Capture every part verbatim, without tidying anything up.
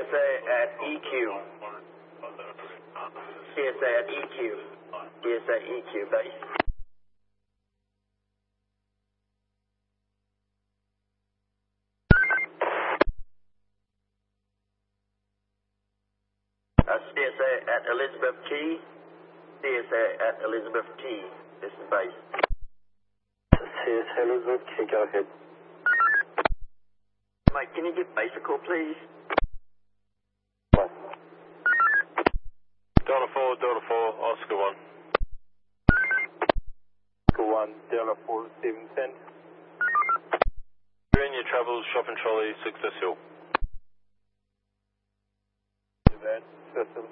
S A at E Q. C S A at E Q. C S A E Q base. Uh, C S A at Elizabeth T. C S A at Elizabeth T. This is base. C S A Elizabeth T, go ahead. Mike, can you give base a call, please? What? Delta four, Delta four, Oscar one. Oscar one, Delta four, seven ten. You're in your travels, shopping trolley, Success Hill. That system.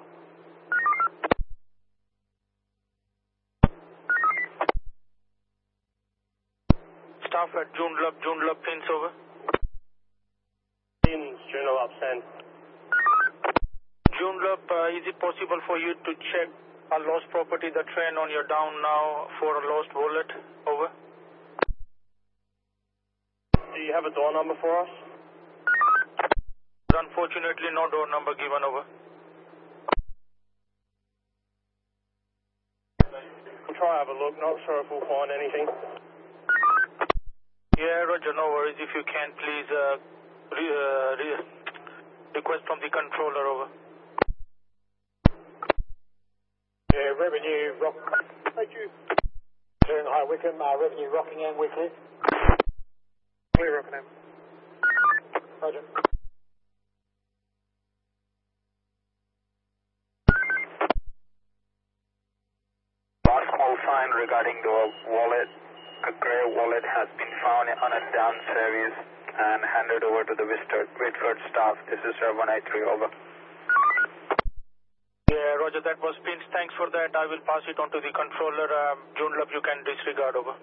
Staff at Joondalup, Joondalup, pins over. Pins, Joondalup, send. Joondalup, uh, is it possible for you to check a lost property, the train on your down now for a lost wallet? Over. Do you have a door number for us? Unfortunately, no door number given. Over. We'll try to have a look, not sure if we'll find anything. Yeah, Roger, no worries. If you can, please uh, re, uh, re request from the controller. Over. Yeah, revenue rock. Thank you. Turn High Wycombe, uh, revenue Rockingham, Wycliffe. Clear Rockingham. Roger. Last call sign regarding the wallet. A grey wallet has been found on a down service and handed over to the Whitford staff. This is one eight three, over. Yeah, Roger, that was pins. Thanks for that. I will pass it on to the controller. Um, Joondalup, you can disregard. Over.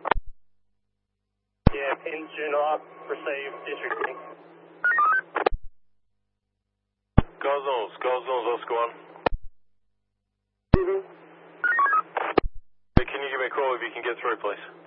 Yeah, pins, Joondalup, receive, disregarding. Gosnells, Gosnells, Oscar one. Hey, can you give me a call if you can get through, please?